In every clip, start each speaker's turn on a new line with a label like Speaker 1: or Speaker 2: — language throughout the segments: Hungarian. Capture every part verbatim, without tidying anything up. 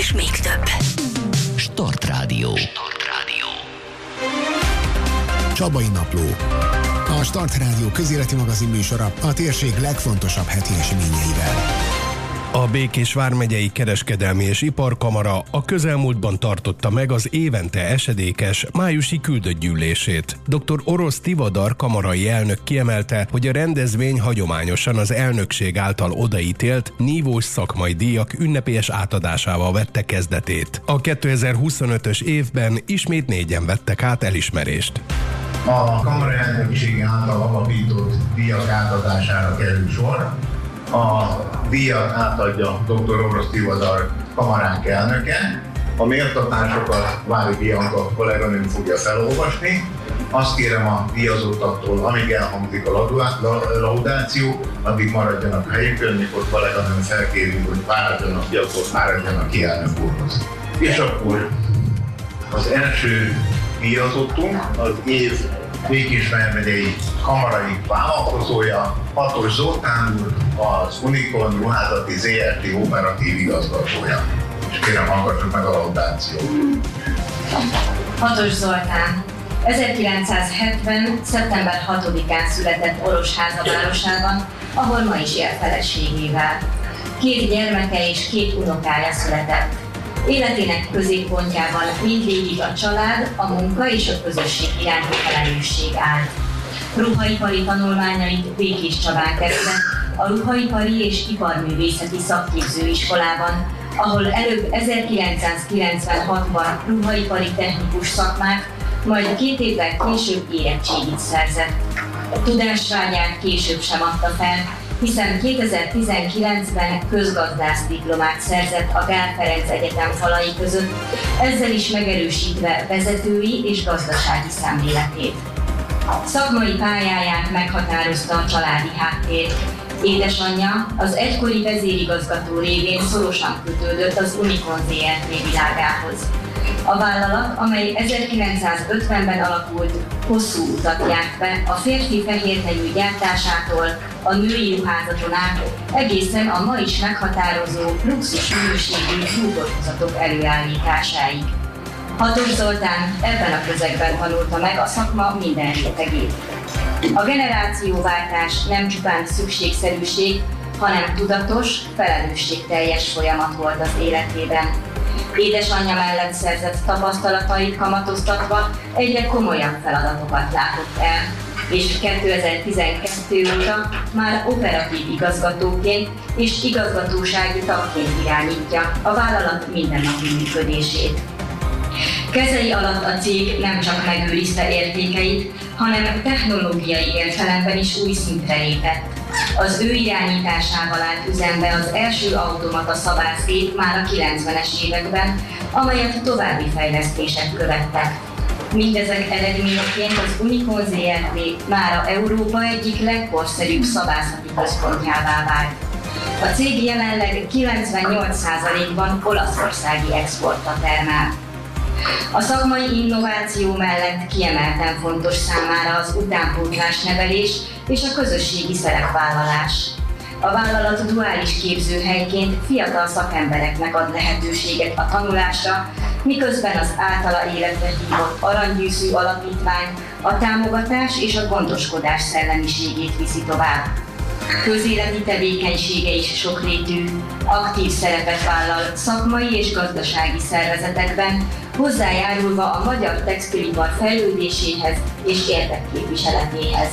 Speaker 1: és még több.
Speaker 2: Start Rádió. Start Rádió.
Speaker 3: Csabai Napló. A Start Rádió közéleti magazin műsora a térség legfontosabb heti eseményeivel.
Speaker 4: A Békés vármegyei Kereskedelmi és Iparkamara a közelmúltban tartotta meg az évente esedékes májusi küldött gyűlését. doktor Orosz Tivadar kamarai elnök kiemelte, hogy a rendezvény hagyományosan az elnökség által odaítélt nívós szakmai díjak ünnepélyes átadásával vette kezdetét. A kétezer-huszonötös évben ismét négyen vettek át elismerést.
Speaker 5: A kamara elnökség által alapított díjak átadására kerül sor. A díjat átadja doktor Orosz Tivadar kamaránk elnöke. A méltatásokat Vári Bianca kolléganőm fogja felolvasni. Azt kérem a díjazottaktól, amíg elhangzik a laudáció, addig maradjanak helyükön, mikor kolléganőm felkérünk, hogy fáradjanak ki, akkor fáradjanak ki elnök úrhoz. És akkor az első díjazottunk az év Békés vármegyei kamarai vállalkozója, Hatos Zoltán úr, az Unicon Ruházati zé er té operatív igazgatója. És kérem, hallgassuk meg a laudációt.
Speaker 6: Hatos Zoltán ezerkilencszázhetven. szeptember hatodikán született Orosháza városában, ahol ma is él feleségével. Két gyermeke és két unokája született. Életének középpontjában mindvégig a család, a munka és a közösség iránti felelősség állt. Ruhaipari tanulmányait Békés Csabán kezdett, a Ruhaipari és Iparművészeti Szakképzőiskolában, ahol előbb ezerkilencszázkilencvenhatban ruhaipari technikus szakmát, majd két évvel később érettségit szerzett. A tudásvágyát később sem adta fel, hiszen kétezer-tizenkilencben közgazdász diplomát szerzett a Gál Ferenc Egyetem falai között, ezzel is megerősítve vezetői és gazdasági szemléletét. Szakmai pályáját meghatározta a családi háttér. Édesanyja az egykori vezérigazgató révén szorosan kötődött az Unicon zé er té világához. A vállalat, amely ezerkilencszázötvenben alakult, hosszú utat járt be a férfi fehértejű gyártásától, a női ruházaton át, egészen a ma is meghatározó luxus minőségű bútorhozatok előállításáig. Hatos Zoltán ebben a közegben tanulta meg a szakma minden rétegét. A generációváltás nem csupán szükségszerűség, hanem tudatos, felelősségteljes folyamat volt az életében. Édesanyja mellett szerzett tapasztalatait kamatoztatva egyre komolyabb feladatokat látott el, és kétezer-tizenkettő óta már operatív igazgatóként és igazgatósági tagként irányítja a vállalat mindennapi működését. Kezei alatt a cég nem csak megőrizte értékeit, hanem technológiai értelemben is új szintre lépett. Az ő irányításával állt üzembe az első automata szabászgép már a kilencvenes években, amelyet további fejlesztések követtek. Mindezek eredményeként az Unicon zé er té mára Európa egyik legkorszerűbb szabászati központjává vált. A cég jelenleg kilencvennyolc százalékban olaszországi exportra termel. A szakmai innováció mellett kiemelten fontos számára az utánpótlás nevelés és a közösségi szerepvállalás. A vállalat duális képzőhelyként fiatal szakembereknek ad lehetőséget a tanulásra, miközben az általa életre hívott Aranygyűszű Alapítvány a támogatás és a gondoskodás szellemiségét viszi tovább. Közéleti tevékenysége is sokrétű, aktív szerepet vállal szakmai és gazdasági szervezetekben, hozzájárulva a magyar textilipar fejlődéséhez és érdekképviseletéhez.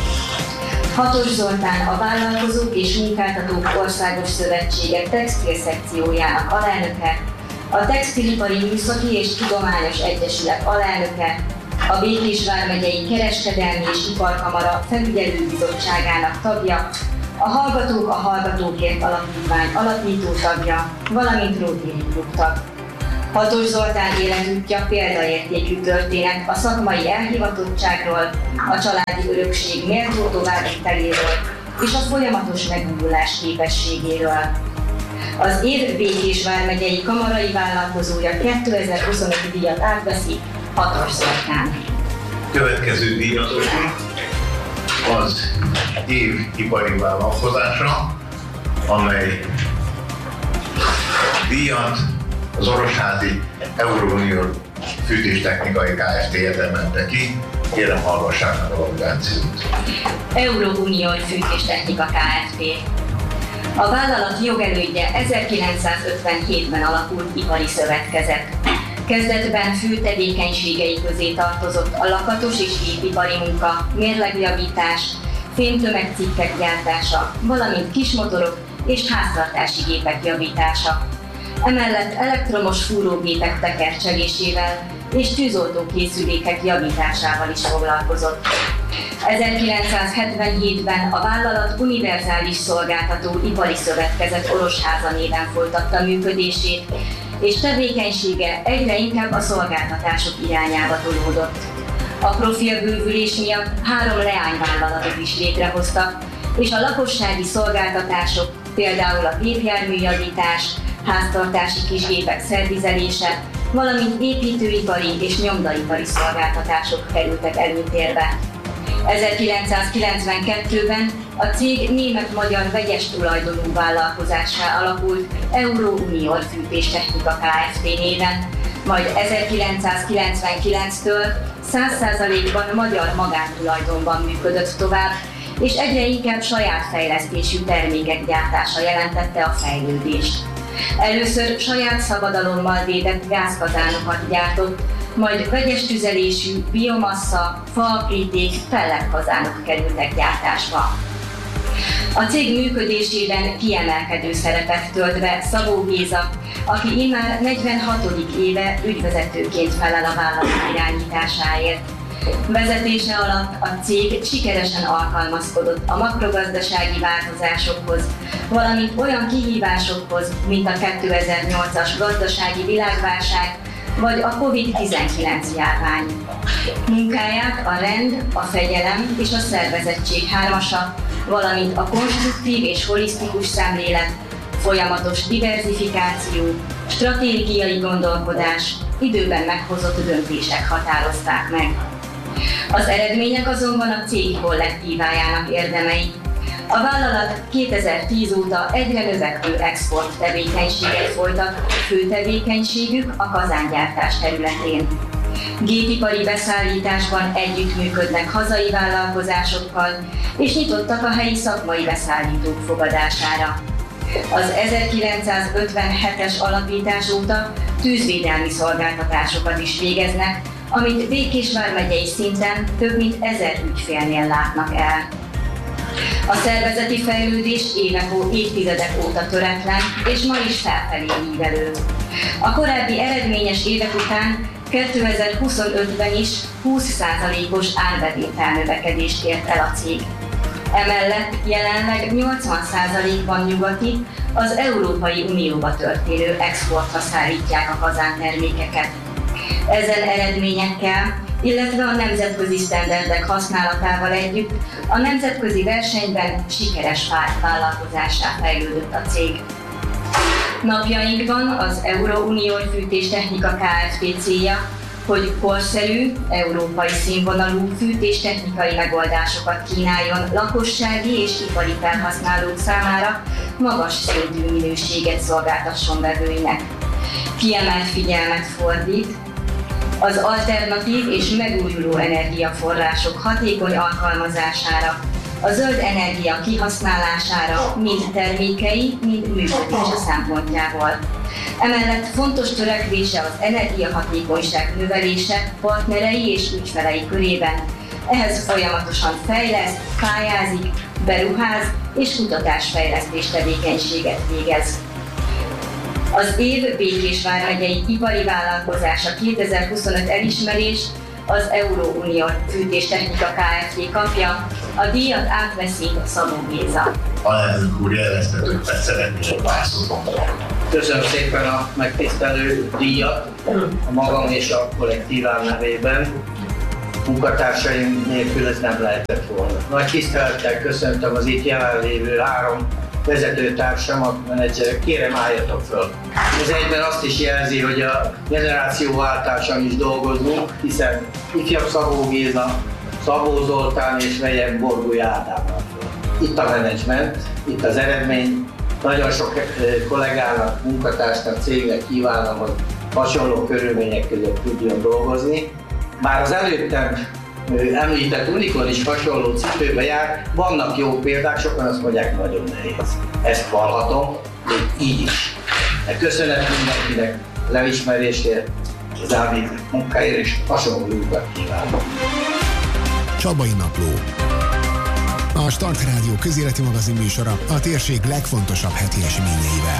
Speaker 6: Hatos Zoltán a Vállalkozók és Munkáltatók Országos Szövetsége textil szekciójának alelnöke, a Textilipari Műszaki és Tudományos Egyesület alelnöke, a Békés vármegyei Kereskedelmi és Iparkamara felügyelőbizottságának tagja, a Hallgatók a Hallgatókért Alapítvány alapító tagja, valamint Rotary Klub tag. Hatos Zoltán életútja példaértékű történet a szakmai elhivatottságról, a családi örökség méltó továbbviteléről és a folyamatos megújulás képességéről. Az év Békés vármegyei kamarai vállalkozója kétezer-huszonöt díjat átveszi Hatos Zoltán.
Speaker 5: Következő díjazottunk az év ipari vállalkozása, amely díjat az Orosházi Euróunió Fűtéstechnikai Kft. Érdemelte ki. Kérem, hallgassák meg a laudációt.
Speaker 6: Euróunió Fűtéstechnika Kft. A vállalat jogelődje ezerkilencszázötvenhétben alakult ipari szövetkezet. Kezdetben fő tevékenységei közé tartozott a lakatos és gépipari munka, mérlegjavítás, fémtömegcikkek gyártása, valamint kismotorok és háztartási gépek javítása. Emellett elektromos fúrógépek tekercselésével és tűzoltókészülékek javításával is foglalkozott. ezerkilencszázhetvenhétben a vállalat univerzális szolgáltató ipari szövetkezet Orosháza néven folytatta működését, és tevékenysége egyre inkább a szolgáltatások irányába tolódott. A profilbővülés miatt három leányvállalatot is létrehoztak, és a lakossági szolgáltatások, például a gépjárműjavítás, háztartási kisgépek szervizelése, valamint építőipari és nyomdaipari szolgáltatások kerültek előtérbe. ezerkilencszázkilencvenkettőben a cég német-magyar vegyes tulajdonú vállalkozássá alakult Euróunió Fűtéstechnika Kft. Néven, majd ezerkilencszázkilencvenkilenctől száz százalékban magyar magántulajdonban működött tovább, és egyre inkább saját fejlesztésű termékek gyártása jelentette a fejlődést. Először saját szabadalommal védett gázkazánokat gyártott, majd vegyes tüzelésű, biomassa, faapríték, pelletkazánok kerültek gyártásba. A cég működésében kiemelkedő szerepet tölt be Szabó Géza, aki immár negyvenhatodik éve ügyvezetőként felel a vállalat irányításáért. Vezetése alatt a cég sikeresen alkalmazkodott a makrogazdasági változásokhoz, valamint olyan kihívásokhoz, mint a kétezer-nyolcas gazdasági világválság vagy a kovid tizenkilenc járvány. Munkáját a rend, a fegyelem és a szervezettség hármasa, valamint a konstruktív és holisztikus szemlélet, folyamatos diverzifikáció, stratégiai gondolkodás, időben meghozott döntések határozták meg. Az eredmények azonban a cég kollektívájának érdemei. A vállalat kétezer-tíz óta egyre növekvő export tevékenységet folytat, fő tevékenységük a kazángyártás területén. Gépipari beszállításban együttműködnek hazai vállalkozásokkal, és nyitottak a helyi szakmai beszállítók fogadására. Az ezerkilencszázötvenhetes alapítás óta tűzvédelmi szolgáltatásokat is végeznek, amit Békés vármegyei szinten több mint ezer ügyfélnél látnak el. A szervezeti fejlődés évek, évtizedek óta töretlen, és ma is felfelé ívelő. A korábbi eredményes évek után kétezer-huszonötben is húsz százalékos árbevétel növekedést ért el a cég. Emellett jelenleg nyolcvan százalékban nyugati, az Európai Unióba történő exportra szállítják a kazántermékeket. Ezen eredményekkel, illetve a nemzetközi sztenderdek használatával együtt a nemzetközi versenyben sikeres vállalkozássá fejlődött a cég. Napjainkban az Euróunió Fűtéstechnika Kft. Célja, hogy korszerű, európai színvonalú fűtéstechnikai megoldásokat kínáljon lakossági és ipari felhasználók számára, magas szintű minőséget szolgáltasson vevőinek. Kiemelt figyelmet fordít az alternatív és megújuló energiaforrások hatékony alkalmazására, a zöld energia kihasználására mind termékei, mind működése szempontjából. Emellett fontos törekvése az energiahatékonyság növelése partnerei és ügyfelei körében. Ehhez folyamatosan fejleszt, pályázik, beruház és kutatásfejlesztés tevékenységet végez. Az év Békés vármegyei ipari vállalkozása kétezer-huszonöt elismerés az Euróunió Fűtéstechnika Kft. Kapja, a díjat átveszi Szabó Géza.
Speaker 5: Alelnök úr jelezte, hogy szeretnék pászolni.
Speaker 1: Köszönöm szépen a megtisztelő díjat a magam és a kollektívám nevében. Munkatársaim nélkül ez nem lehetett volna. Nagy tisztelettel köszöntöm az itt jelenlévő három vezetőtársamat, menedzserek, kérem álljatok föl. Ez egyben azt is jelzi, hogy a generációváltáson is dolgozunk, hiszen ifjabb Szabó Géza, Szabó Zoltán és megyek Borgúj Ádámmal föl. Itt a menedzsment, itt az eredmény, Nagyon sok kollégának, munkatársnak, cégnek kívánom, hogy hasonló körülmények között tudjon dolgozni. Bár az előttem említett Unikon is hasonló cipőbe jár, vannak jó példák, sokan azt mondják, nagyon nehéz. Ezt vallhatom, még így is. De köszönet mindenkinek az elismerésért, az elvégzett munkáért, és hasonló jókat kívánok.
Speaker 3: Csabai Napló. A Start Rádió közéleti magazin műsora a térség legfontosabb heti eseményeivel.